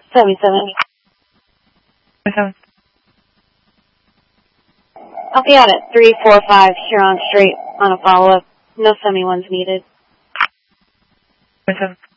77. 77. I'll be out at 345 Huron Street on a follow-up. No semi-ones needed. 77.